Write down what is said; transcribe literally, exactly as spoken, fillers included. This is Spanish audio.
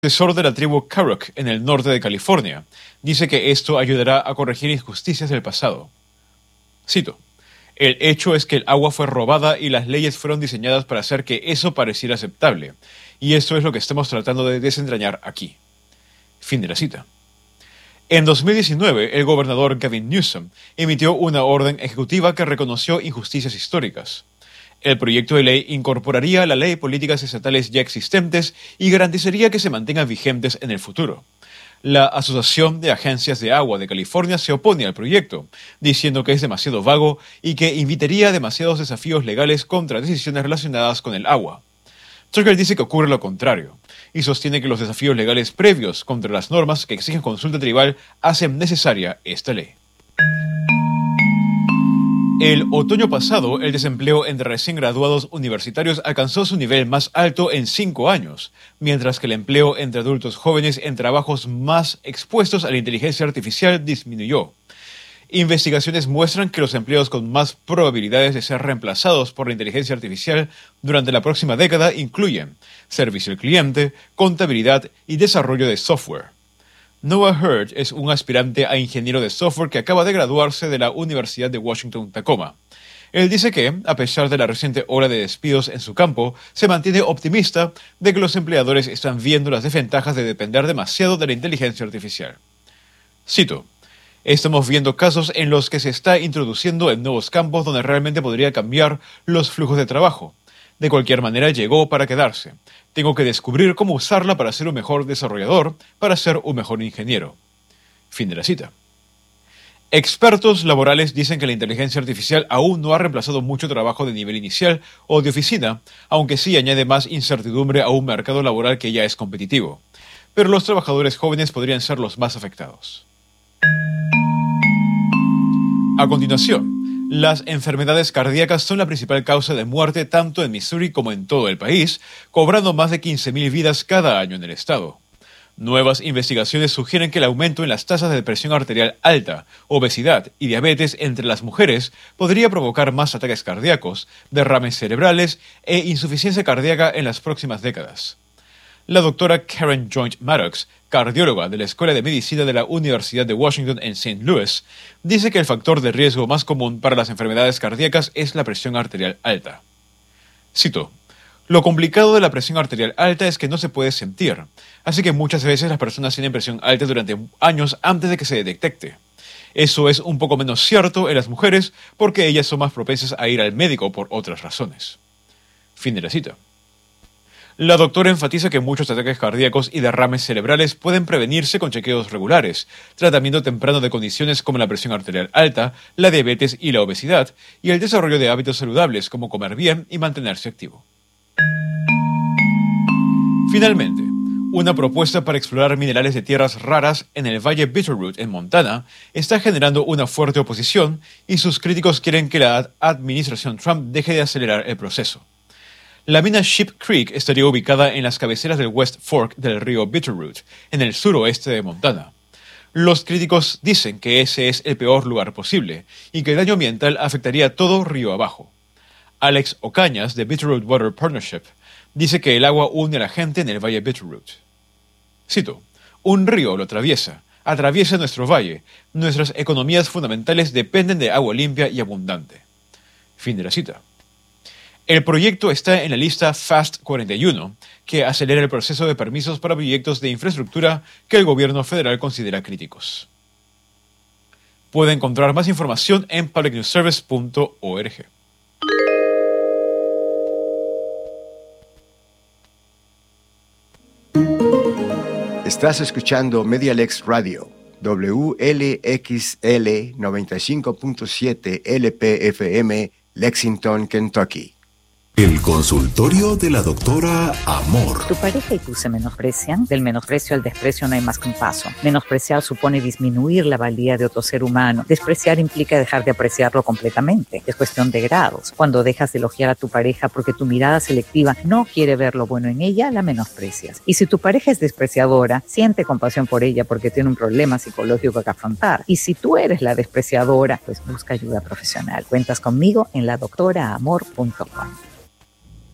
Profesor de la tribu Karok en el norte de California, dice que esto ayudará a corregir injusticias del pasado. Cito: "El hecho es que el agua fue robada y las leyes fueron diseñadas para hacer que eso pareciera aceptable, y esto es lo que estamos tratando de desentrañar aquí". Fin de la cita. En dos mil diecinueve, el gobernador Gavin Newsom emitió una orden ejecutiva que reconoció injusticias históricas. El proyecto de ley incorporaría a la ley políticas estatales ya existentes y garantizaría que se mantengan vigentes en el futuro. La Asociación de Agencias de Agua de California se opone al proyecto, diciendo que es demasiado vago y que invitaría a demasiados desafíos legales contra decisiones relacionadas con el agua. Tucker dice que ocurre lo contrario, y sostiene que los desafíos legales previos contra las normas que exigen consulta tribal hacen necesaria esta ley. El otoño pasado, el desempleo entre recién graduados universitarios alcanzó su nivel más alto en cinco años, mientras que el empleo entre adultos jóvenes en trabajos más expuestos a la inteligencia artificial disminuyó. Investigaciones muestran que los empleos con más probabilidades de ser reemplazados por la inteligencia artificial durante la próxima década incluyen servicio al cliente, contabilidad y desarrollo de software. Noah Hurd es un aspirante a ingeniero de software que acaba de graduarse de la Universidad de Washington, Tacoma. Él dice que, a pesar de la reciente ola de despidos en su campo, se mantiene optimista de que los empleadores están viendo las desventajas de depender demasiado de la inteligencia artificial. Cito: "Estamos viendo casos en los que se está introduciendo en nuevos campos donde realmente podría cambiar los flujos de trabajo. De cualquier manera, llegó para quedarse. Tengo que descubrir cómo usarla para ser un mejor desarrollador, para ser un mejor ingeniero". Fin de la cita. Expertos laborales dicen que la inteligencia artificial aún no ha reemplazado mucho trabajo de nivel inicial o de oficina, aunque sí añade más incertidumbre a un mercado laboral que ya es competitivo. Pero los trabajadores jóvenes podrían ser los más afectados. A continuación, las enfermedades cardíacas son la principal causa de muerte tanto en Missouri como en todo el país, cobrando más de quince mil vidas cada año en el estado. Nuevas investigaciones sugieren que el aumento en las tasas de presión arterial alta, obesidad y diabetes entre las mujeres podría provocar más ataques cardíacos, derrames cerebrales e insuficiencia cardíaca en las próximas décadas. La doctora Karen Joint Maddox, cardióloga de la Escuela de Medicina de la Universidad de Washington en Saint Louis, dice que el factor de riesgo más común para las enfermedades cardíacas es la presión arterial alta. Cito: "Lo complicado de la presión arterial alta es que no se puede sentir, así que muchas veces las personas tienen presión alta durante años antes de que se detecte. Eso es un poco menos cierto en las mujeres porque ellas son más propensas a ir al médico por otras razones". Fin de la cita. La doctora enfatiza que muchos ataques cardíacos y derrames cerebrales pueden prevenirse con chequeos regulares, tratamiento temprano de condiciones como la presión arterial alta, la diabetes y la obesidad, y el desarrollo de hábitos saludables como comer bien y mantenerse activo. Finalmente, una propuesta para explorar minerales de tierras raras en el Valle Bitterroot en Montana está generando una fuerte oposición y sus críticos quieren que la administración Trump deje de acelerar el proceso. La mina Sheep Creek estaría ubicada en las cabeceras del West Fork del río Bitterroot, en el suroeste de Montana. Los críticos dicen que ese es el peor lugar posible y que el daño ambiental afectaría todo río abajo. Alex Ocañas, de Bitterroot Water Partnership, dice que el agua une a la gente en el Valle Bitterroot. Cito: "Un río lo atraviesa, atraviesa nuestro valle. Nuestras economías fundamentales dependen de agua limpia y abundante". Fin de la cita. El proyecto está en la lista FAST cuarenta y uno, que acelera el proceso de permisos para proyectos de infraestructura que el gobierno federal considera críticos. Puede encontrar más información en public news service punto org. Estás escuchando MediaLex Radio, W L X L noventa y cinco punto siete L P F M, Lexington, Kentucky. El consultorio de la doctora Amor. ¿Tu pareja y tú se menosprecian? Del menosprecio al desprecio no hay más que un paso. Menospreciar supone disminuir la valía de otro ser humano. Despreciar implica dejar de apreciarlo completamente. Es cuestión de grados. Cuando dejas de elogiar a tu pareja porque tu mirada selectiva no quiere ver lo bueno en ella, la menosprecias. Y si tu pareja es despreciadora, siente compasión por ella porque tiene un problema psicológico que afrontar. Y si tú eres la despreciadora, pues busca ayuda profesional. Cuentas conmigo en la doctora amor punto com.